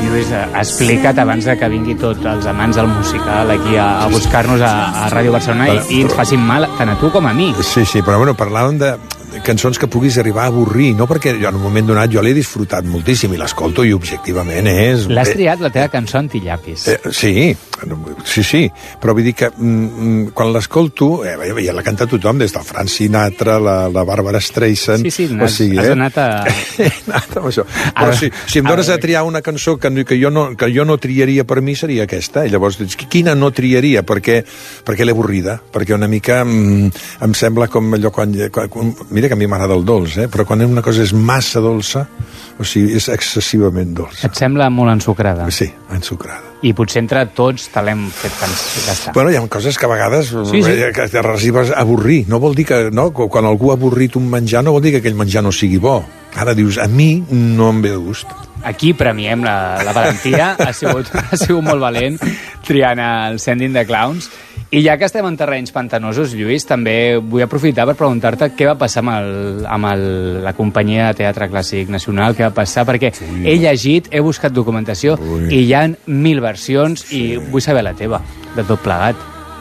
Lluís, explica't abans de que vingui tots els amants del musical aquí a buscar-nos a Ràdio Barcelona i ens facin mal tant a tu com a mi. Sí, però bueno, parlàvem de cançons que puguis arribar a avorrir, no? Perquè jo en un moment donat jo l'he disfrutat moltíssim i l'escolto i objectivament és... L'has triat, la teva cançó Antillapis. Sí, però vull dir que quan l'escolto, ja la canta tothom, des del Frank Sinatra, la Barbara Streisand... Sí, has anat a... He anat amb això. Però si em dones a triar una cançó que jo no triaria per mi seria aquesta, i llavors dius, quina no triaria? Perquè l'he avorrida, perquè una mica em sembla com allò quan mira que a mi m'agrada el dolç, però quan una cosa és massa dolça, o sigui, és excessivament dolça. Et sembla molt ensucrada? Sí, ensucrada. I potser entre tots te l'hem fet gastar. Bueno, hi ha coses que a vegades que t'arribes a avorrir. No vol dir que, no? Quan algú ha avorrit un menjar, no vol dir que aquell menjar no sigui bo. Ara dius, a mi no em ve de gust. Aquí premiem la valentia, ha sigut molt valent triant el Sending the Clowns. I ja que estem en terrenys pantanosos, Lluís, també vull aprofitar per preguntar-te què va passar amb la companyia de teatre clàssic nacional, què va passar, perquè he llegit, he buscat documentació i hi ha 1000 versions i vull saber la teva, de tot plegat.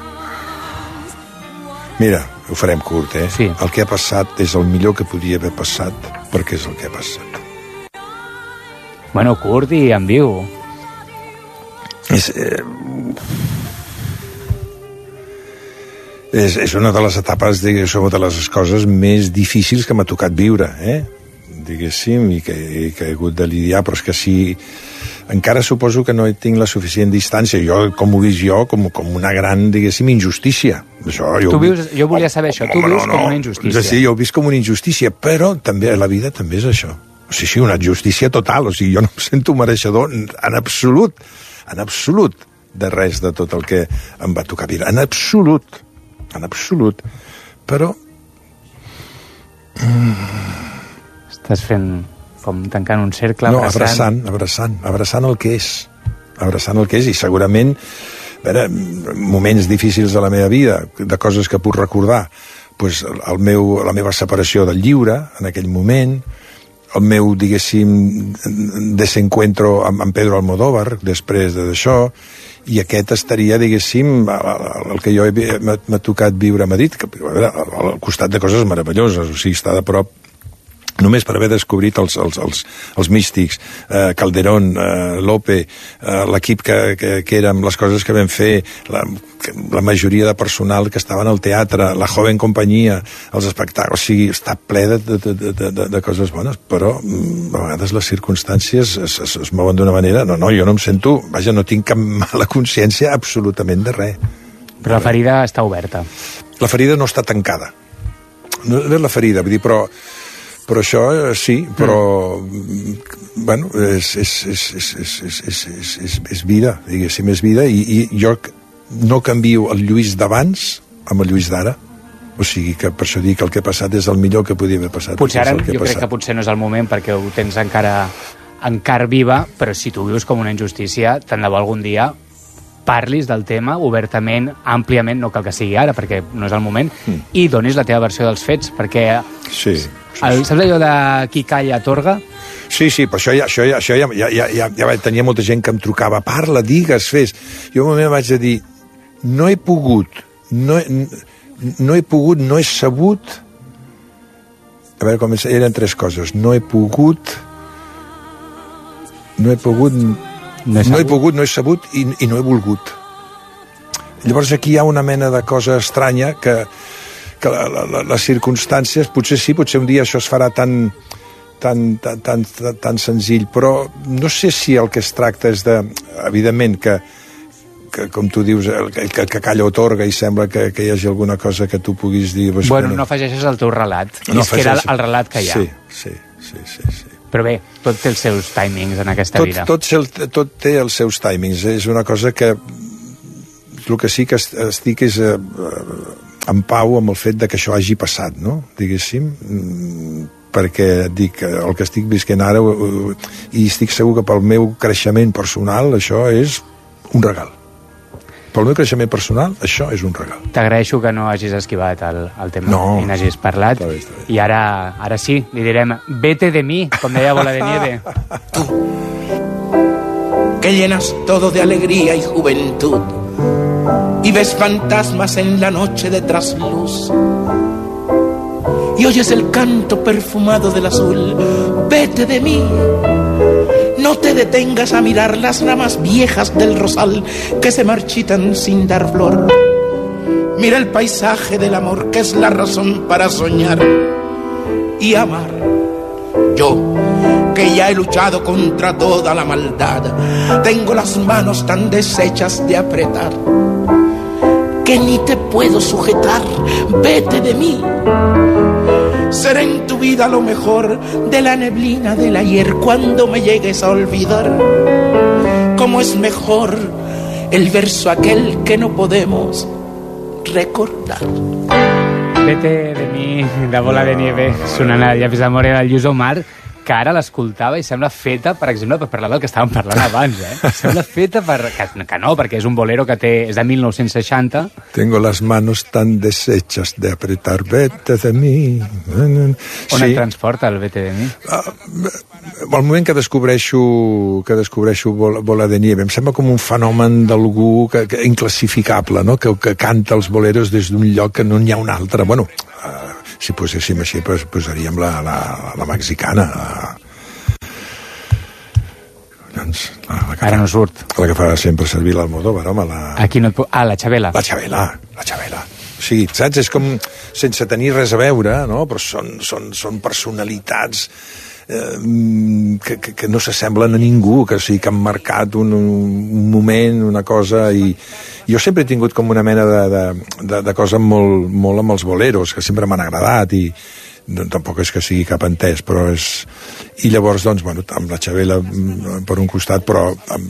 Mira, ho farem curt, Sí. El que ha passat és el millor que podia haver passat, perquè és el que ha passat. Bueno, curt i ambigu. És una de les etapes, diguéssim, de les coses més difícils que m'ha tocat viure, diguéssim, i que he hagut de lidiar, però és que si encara suposo que no tinc la suficient distància, jo, com ho vist jo, com una gran, diguéssim, injustícia. Això, jo volia saber això, tu vius com una injustícia. Sí, jo ho visc com una injustícia, però també la vida també és això. O sigui, una justícia total, o sigui, jo no em sento mereixedor en absolut de res de tot el que em va tocar viure, en absolut, però... Estàs fent com tancant un cercle, no, abraçant el que és, i segurament, a veure, moments difícils de la meva vida, de coses que puc recordar, pues, la meva separació del lliure, en aquell moment, el meu, diguéssim, desencuentro amb Pedro Almodóvar, després d'això, i aquest estaria, diguéssim, el que jo m'ha tocat viure a Madrid, que, a veure, al costat de coses meravelloses, o sigui, està de prop només per haver descobrit els místics, Calderón, Lope, l'equip que érem, les coses que vam fer, la majoria de personal que estaven al teatre, la joven companyia, els espectacles, o sigui, està ple de coses bones, però a vegades les circumstàncies es mouen d'una manera, jo no em sento, vaja, no tinc cap mala consciència absolutament de res. Però la ferida està oberta. La ferida no està tancada. No és la ferida, vull dir, però això sí, però bueno, és vida, diguéssim, és vida, i jo no canvio el Lluís d'abans amb el Lluís d'ara, o sigui que per això dic que el que ha passat és el millor que podia haver passat. Potser ara jo crec que potser no és el moment perquè ho tens encara viva, però si tu vius com una injustícia, tant de bo algun dia parlis del tema obertament, àmpliament, no cal que sigui ara perquè no és el moment, i donis la teva versió dels fets, perquè sí. Saps allò de qui calla atorga? Sí, però això ja tenia molta gent que em trucava, parla, digues, fes. Jo un moment vaig dir, no he pogut, no he sabut, a veure com eren 3 coses, no he sabut i no he volgut. Llavors aquí hi ha una mena de cosa estranya que les circumstàncies, potser sí, potser un dia això es farà tan senzill, però no sé si el que es tracta és de, evidentment, que com tu dius, que calla otorga i sembla que hi hagi alguna cosa que tu puguis dir... Bueno, no afegeixes el teu relat, és que era el relat que hi ha. Sí. Però bé, tot té els seus timings en aquesta vida. Tot té els seus timings. És una cosa que el que sí que estic és en pau amb el fet de que això hagi passat, no? Diguéssim, perquè dic, el que estic visquent ara i estic segur que pel meu creixement personal això és un regal. Pel meu creixement personal, això és un regal. T'agraeixo que no hagis esquivat el tema i n'hagis parlat. Està bé. I ara sí, li direm vete de mi, com deia Bola de Nieve. que llenas todo de alegría y juventud, y ves fantasmas en la noche de trasluz, y oyes el canto perfumado del azul. Vete de mí, no te detengas a mirar las ramas viejas del rosal que se marchitan sin dar flor. Mira el paisaje del amor, que es la razón para soñar y amar. Yo, que ya he luchado contra toda la maldad, tengo las manos tan deshechas de apretar que ni te puedo sujetar. Vete de mí. Seré en tu vida lo mejor de la neblina del ayer, cuando me llegues a olvidar. Cómo es mejor el verso aquel que no podemos recordar. Vete de mi, de Bola de Nieve, sonant a Llavis d'Amore del Lluís Omar, que ara l'escoltava i sembla feta, per exemple, per parlar del que estàvem parlant abans, Sembla feta per... Que no, perquè és un bolero que és de 1960. Tengo las manos tan deshechas de apretar, vete de mi. On et transporta el Vete de mi? Al moment que descobreixo Bola de Nieve, em sembla com un fenomen d'algú inclassificable, no? que canta els boleros des d'un lloc que no n'hi ha un altre. Bueno, si poséssim així, posaríem la mexicana. Ara no surt. La que fa sempre servir l'Almodóvar, home. Aquí no et... la Chabela. La Chabela. O sigui, saps? És com sense tenir res a veure, no? Però són personalitats que no s'assemblen a ningú, que han marcat un moment, una cosa, i jo sempre he tingut com una mena de cosa molt amb els boleros, que sempre m'han agradat, i tampoc és que sigui cap entès, però és... I llavors, doncs, bueno, amb la Chabela per un costat, però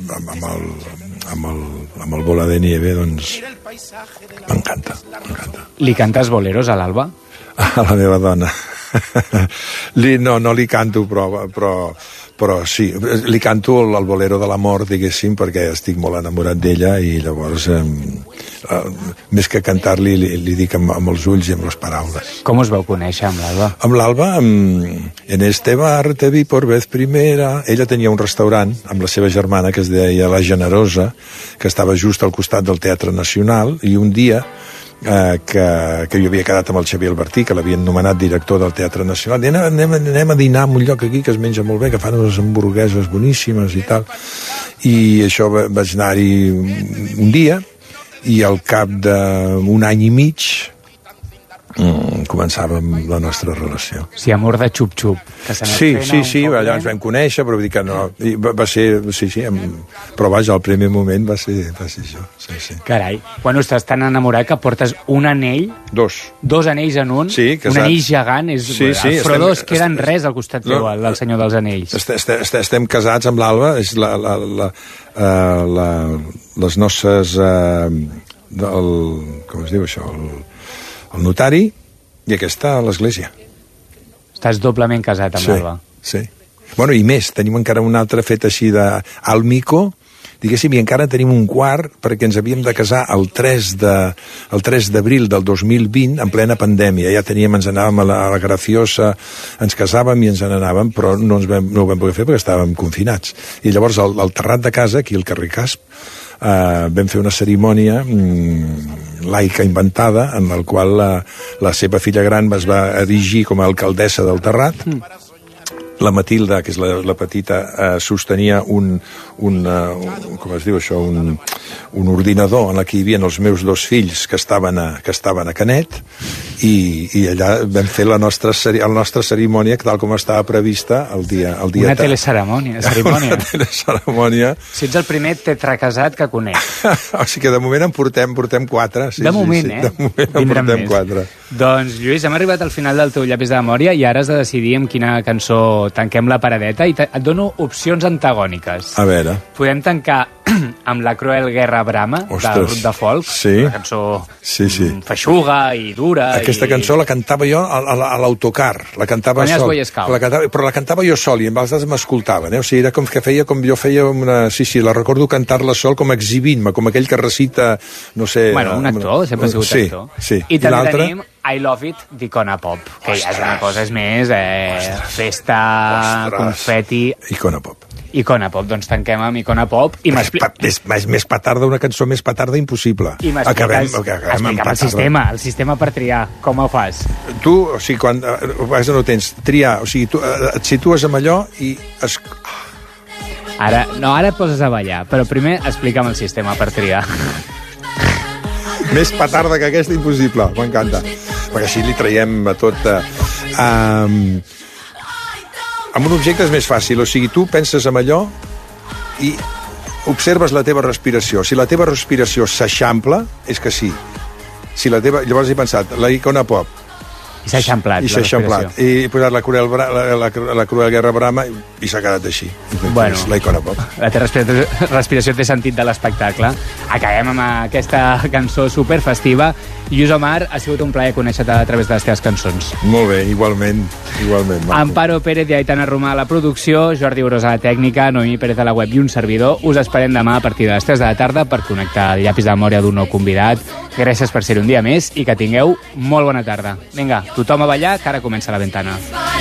amb el Bola de Nieve, doncs, m'encanta. Li cantes boleros a l'Alba? A la meva dona. No li canto, però sí, li canto el bolero de l'amor, diguéssim, perquè estic molt enamorat d'ella, i llavors més que cantar-li li dic amb els ulls i amb les paraules. Com us vau conèixer amb l'Alba? Amb l'Alba, en este bar te vi por vez primera. Ella tenia un restaurant amb la seva germana que es deia La Generosa, que estava just al costat del Teatre Nacional, i un dia que jo havia quedat amb el Xavier Albertí, que l'havien nomenat director del Teatre Nacional, i anem a dinar en un lloc aquí que es menja molt bé, que fan unes hamburgueses boníssimes i tal, i això vaig anar-hi un dia, i al cap d'un any i mig començàvem la nostra relació. Sí, amor de xup-xup. Sí, allà ens vam conèixer, però vull dir que no... Va ser, sí, però vaja, al primer moment va ser això. Sí. Carai, quan estàs tan enamorat que portes un anell... Dos anells en un, sí, un anell gegant, el Frodo es queda en res al costat teu, del Senyor dels Anells. Estem casats amb l'Alba, és les noces... com es diu això? El notari, i aquesta a l'església. Estàs doblement casat amb l'Alba. Sí. Bueno, i més, tenim encara un altre fet així d'Almico, diguéssim, i encara tenim un quart, perquè ens havíem de casar el 3 d'abril del 2020, en plena pandèmia. Ja ens anàvem a la Graciosa, ens casàvem i ens n'anàvem, però no ho vam poder fer perquè estàvem confinats. I llavors al terrat de casa, aquí al carrer Casp, vam fer una cerimònia laica inventada, en la qual la seva filla gran es va erigir com a alcaldessa del terrat. La Matilda, que és la petita, sostenia com es diu això, un ordinador en què hi havia els meus dos fills que estaven a Canet, i allà vam fer la nostra cerimònia tal com estava prevista el dia... Una telecerimònia. Una telecerimònia. Si ets el primer tetracasat que conec. O sigui que de moment en portem 4. De moment. De moment en portem 4. Doncs, Lluís, hem arribat al final del teu Llapis de Memòria i ara has de decidir amb quina cançó tanquem la paradeta, i et dono opcions antagòniques. A veure. Podem tancar amb La cruel guerra Brama, del grup de folk, una cançó feixuga i dura. Aquesta cançó la cantava jo a l'autocar, la cantava sol. Però la cantava jo sol i amb els altres m'escoltaven, O sigui, era com que jo feia una... Sí, la recordo cantar-la sol com exhibint-me, com aquell que recita, no sé... Bueno, un actor, sempre ha sigut actor. Sí. I també tenim I Love It d'Icona Pop, que ja és una cosa, és més festa, confeti... Icona Pop. Icona Pop, doncs tanquem amb Icona Pop i Més petarda, una cançó més petarda impossible. I m'expliques el sistema per triar, com ho fas? Tu, o sigui, quan no tens triar, o sigui, tu et situes amb allò i... Ara et poses a ballar, però primer explica'm el sistema per triar. Més petarda que aquesta, impossible. M'encanta. Perquè així li traiem a tot... Amb un objecte és més fàcil. O sigui, tu penses en allò i observes la teva respiració. Si la teva respiració s'eixampla, és que sí. Llavors he pensat, la Icona Pop. I s'ha eixamplat, la respiració. I he posat la Cruel Guerra Brama i s'ha quedat així. Bueno, la Icona Pop. La respiració té sentit de l'espectacle. Acabem amb aquesta cançó superfestiva. Lluís Omar, ha sigut un plaer conèixer-te a través de les teves cançons. Molt bé, igualment. Amparo Pérez i Aitana Romà a la producció, Jordi Brosa a la tècnica, Noemí Pérez a la web i un servidor. Us esperem demà a partir de les 3 de la tarda per connectar el llapis de memòria d'un nou convidat. Gràcies per ser un dia més i que tingueu molt bona tarda. Vinga, tothom a ballar, que ara comença la ventana.